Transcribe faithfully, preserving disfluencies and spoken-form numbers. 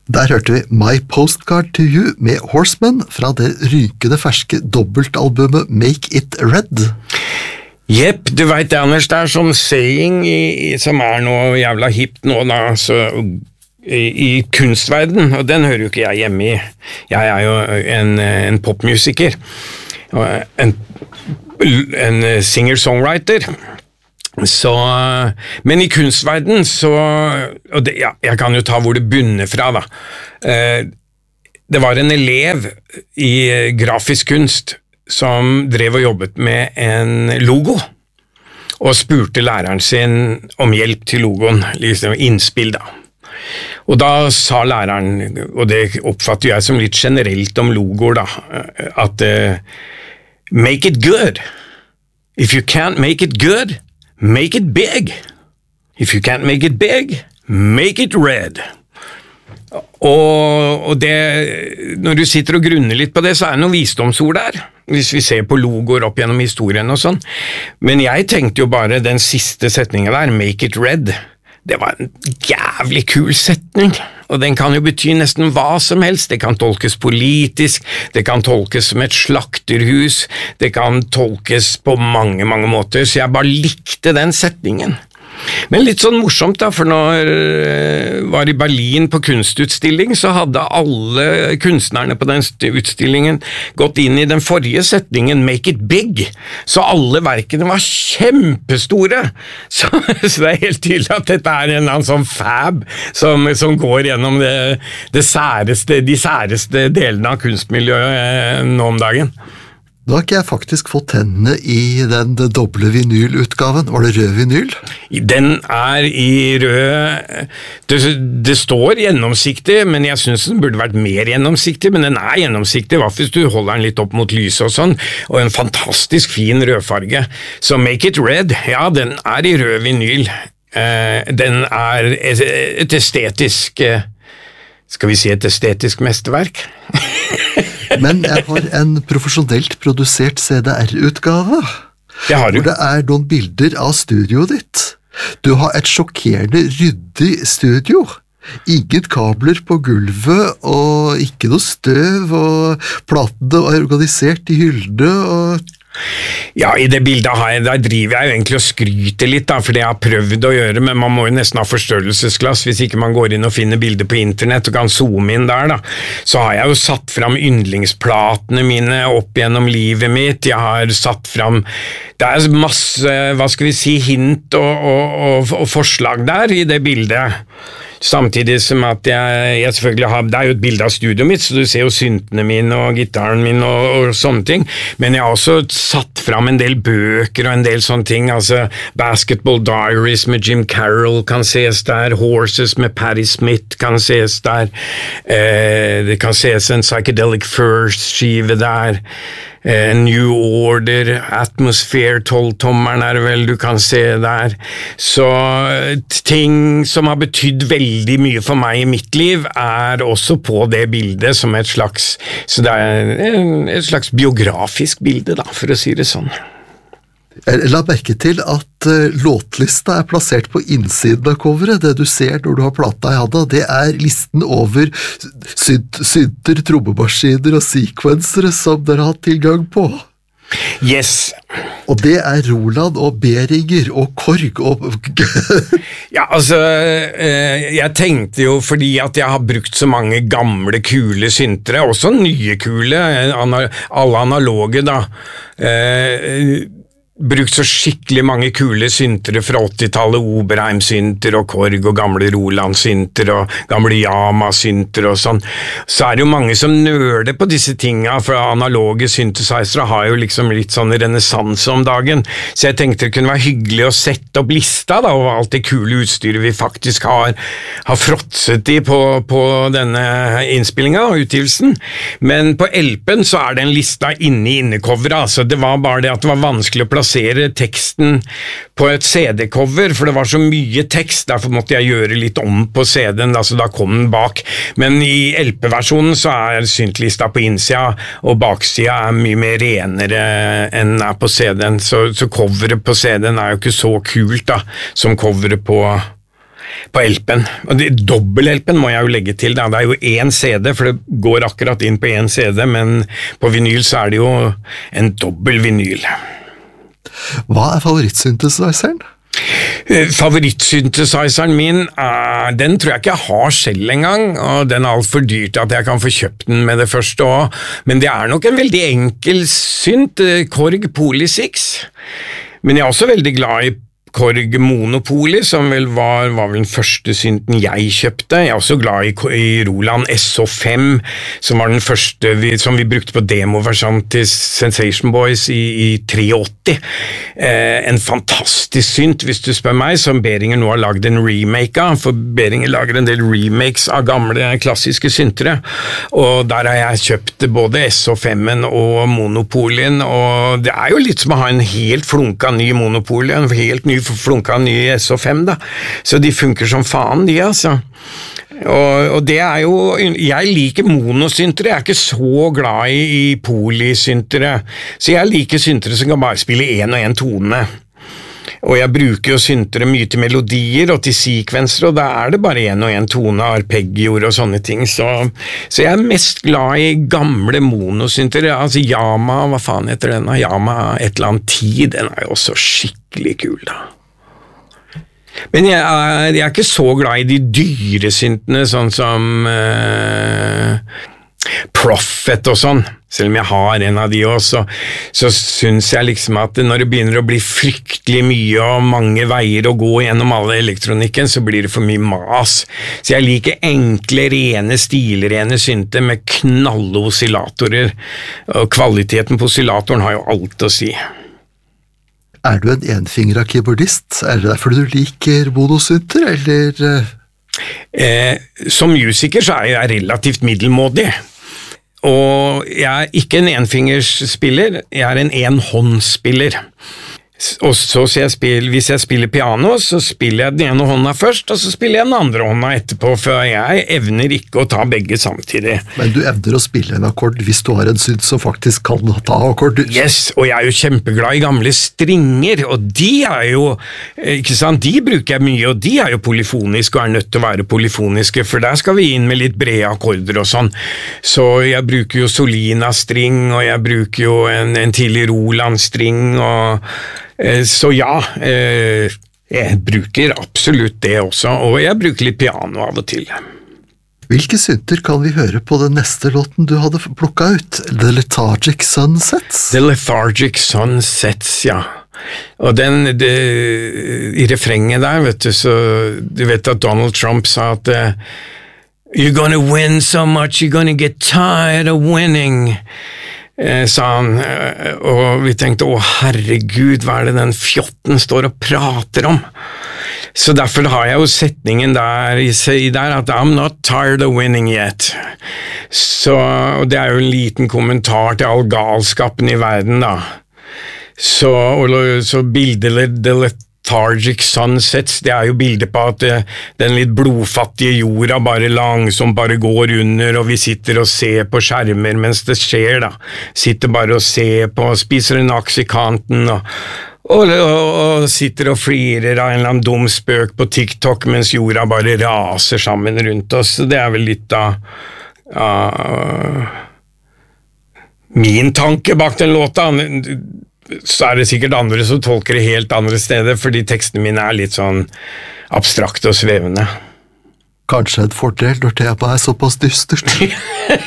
Der hørte vi My Postcard to You med Horseman fra det rykende ferske dobbeltalbumet Make It Red. Jepp, du vet det, Anders, det er sånn saying i, som er noe jævla hipt nå da, så i, i kunstverden, og den hører jo ikke jeg hjemme i. Jeg er jo en, en popmusiker, en, en singer-songwriter. Så, men i kunstverden så, og det, ja, jeg kan jo ta hvor det bunner fra da, eh, det var en elev i grafisk kunst som drev og jobbet med en logo, og spurte læreren sin om hjelp til logoen, liksom innspill da. Og da sa læreren, og det oppfatter jeg som litt generelt om logoer da, at uh, make it good. If you can't make it good, make it big. If you can't make it big, make it red. Og, og det, når du sitter og grunner litt på det, så er det noen visdomsord der, hvis vi ser på logoer opp gjennom historien og sånn. Men jeg tenkte jo bare den siste setningen der, make it red, det var en jævlig kul setning, og den kan jo bety nesten hva som helst. Det kan tolkes politisk, det kan tolkes som et slakterhus, det kan tolkes på mange, mange måter, så jeg bare likte den setningen. Men litt sånn morsomt da, for når jeg var i Berlin på kunstutstilling, så hadde alle kunstnerne på den utstillingen gått inn i den forrige setningen, make it big, så alle verkene var kjempestore, så, så det er helt tydelig at dette er en eller annen sånn fab som, som går gjennom det, det særeste, de særeste delene av kunstmiljøet nå om dagen. Da har ikke jeg faktisk fått hendene i den doble vinylutgaven. Var det rød vinyl? Den er i rød... Det, det står gjennomsiktig, men jeg synes den burde vært mer gjennomsiktig, men den er gjennomsiktig, i hvert fall hvis du holder den litt opp mot lyset og sånn, og en fantastisk fin rødfarge. Så Make It Red, ja, den er i rød vinyl. Eh, den er et estetisk... Skal vi si et estetisk mesterverk? Men jeg har en profesjonelt produsert C D R-utgave, det har du. Hvor det er noen bilder av studioet ditt. Du har et sjokkerende ryddig studio. Ingen kabler på gulvet, og ikke noe støv, og platene er organisert i hyllene, og... Ja, i det bildet har jeg, der driver jeg jo egentlig og skryter litt da, for det jeg har prøvd å gjøre, men man må jo nesten ha forstørrelsesglass hvis ikke man går inn og finner bilder på internett og kan zoome inn der da. Så har jeg jo satt fram yndlingsplatene mine opp gjennom livet mitt, jeg har satt fram, det er masse, hva skal vi si, hint og, og, og, og forslag der i det bildet. Samtidig som at jeg, jeg selvfølgelig har, det er jo et bilde av studioet mitt, så du ser jo syntene mine og gitaren min og, og sånne ting, men jeg har også satt fram en del bøker og en del sånne ting, altså Basketball Diaries med Jim Carroll kan ses der, Horses med Patti Smith kan ses der, eh, det kan ses en Psychedelic Furs-skive der, Uh, New Order, Atmosphere, tolv-tommeren er det vel du kan se der, så ting som har betydd veldig mye for meg i mitt liv er også på det bildet som et slags, så det er et slags biografisk bilde da, for å si det sånn. Jeg la merke til at uh, låtlista er plassert på innsiden av coveret. Det du ser når du har plata i handa, det er listen over synt, synter, trommemaskiner og sequencere som dere har hatt tilgang på. Yes. Og det er Roland og Behringer og Korg og... Ja, altså, eh, jeg tenkte jo fordi at jeg har brukt så mange gamle, kule syntere, også nye kule, ana, alle analoge da, eh, brukt så skikkelig mange kule syntere fra åttitallet, Oberheim-synter og Korg og gamle Roland-synter og gamle Yamaha-synter og sånn. Så er det jo mange som nøler på disse tingene, for analoge synthesizere har jo liksom litt sånn renessanse om dagen. Så jeg tenkte det kunne være hyggelig å sette opp lista da, over alt det kule utstyret vi faktisk har, har fråtset i på, på denne innspillingen og utgivelsen. Men på L P-en så er det en lista inne i innecoveret, altså det var bare det at det var vanskelig å plassere teksten på et C D-cover, for det var så mye tekst, derfor måtte jeg gjøre litt om på C D-en, altså da kom den bak. Men i L P-versjonen så er syntlista på innsida, og baksida er mye mer renere enn er på C D-en, så, så coveret på C D-en er jo ikke så kult da, som coveret på på L P-en. Og det, dobbel-L P-en må jeg jo legge til, da. Det er jo én C D, for det går akkurat inn på én C D, men på vinyl så er det jo en dobbel vinyl. Hva er favorittsynthesizeren? Favorittsynthesizeren min, uh, den tror jeg ikke jeg har selv engang, og den er alt for dyrt at jeg kan få kjøpt den med det første også. Men det er nok en veldig enkel synt, uh, Korg Poly seks. Men jeg er også veldig glad i Korg Monopoly, som vel var, var vel den første synten jeg kjøpte. Jeg er også glad i, i Roland S H fem, som var den første vi, som vi brukte på demoversjon til Sensation Boys i, i åttitre. Eh, en fantastisk synt, hvis du spør meg, som Behringer nå har laget en remake av, for Behringer lager en del remakes av gamle klassiske syntere, og der har jeg kjøpt både S H fem-en og Monopolyen, og det er jo litt som å ha en helt flunka ny Monopoly, en helt ny flunka ny S H fem, da. Så de funker som faen, de, altså. Og, og det er jo, jeg liker monosyntere, jeg er ikke så glad i, i polysyntere, så jeg liker syntere som kan bare spille en og en tone. Og jeg bruker jo syntere mye til melodier og til sekvenser, og da er det bare en og en tone, arpeggior og sånne ting, så, så jeg er mest glad i gamle monosyntere, altså Yamaha, hva faen heter den? Yamaha et eller annet tid, den er jo også skikkelig kul, da. Men jeg er, jeg er ikke så glad i de dyre syntene, sånn som uh, Prophet og sånn, selv om jeg har en av de også, så synes jeg liksom at når det begynner å bli fryktelig mye og mange veier å gå gjennom alle elektronikken, så blir det for mye mas. Så jeg liker enkle, rene, stilrene synter med knalle oscillatorer, og kvaliteten på oscillatoren har jo alt å si. Er du en enfingra keyboardist? Er det derfor du liker monosynter, eller? Eh, som musiker så er jeg relativt middelmådig. Og jeg er ikke en enfingersspiller, jeg er en enhåndsspiller. Og så, så jeg spiller, hvis jeg spiller piano, så spiller jeg den ene hånda først, og så spiller jeg den andre hånda etterpå, for jeg evner ikke å ta begge samtidig. Men du evner å spille en akkord hvis du har en synt som faktisk kan ta akkord? Yes, og jeg er jo kjempeglad i gamle stringer, og de er jo, ikke sant, de bruker jeg mye, og de er jo polyfoniske og er nødt til å være polyfoniske, for der skal vi inn med litt brede akkorder og sånn. Så jeg bruker jo Solina-string, og jeg bruker jo en, en tidlig Roland-string, og så ja, jeg bruker absolutt det også, og jeg bruker litt piano av og til. Hvilke synter kan vi høre på den neste låten du hadde plukket ut? The Lethargic Sunsets? The Lethargic Sunsets, ja. Og den, det, i refrenget der, vet du, så du vet at Donald Trump sa at uh, You're gonna win so much, you're gonna get tired of winning. Sa han, og vi tenkte, å herregud, hva er det den fjotten står og prater om? Så derfor har jeg jo setningen der, der at I'm not tired of winning yet. Så, og det er jo en liten kommentar til all galskapen i verden, da. Så, og, så bildet det Lethargic Sunsets, det er jo bildet på at den litt blodfattige jorda bare langsomt bare går under, og vi sitter og ser på skjermer mens det skjer, da. Sitter bare og ser på, spiser en aks i kanten, og, og, og, og sitter og flirer av en eller annen dum spøk på TikTok, mens jorda bare raser sammen rundt oss. Det er vel litt av uh, min tanke bak den låta. Så er det sikkert andre som tolker det helt andre steder, fordi tekstene mine er litt sånn abstrakte og svevende. Kanskje en fordel når temaet er såpass dystert.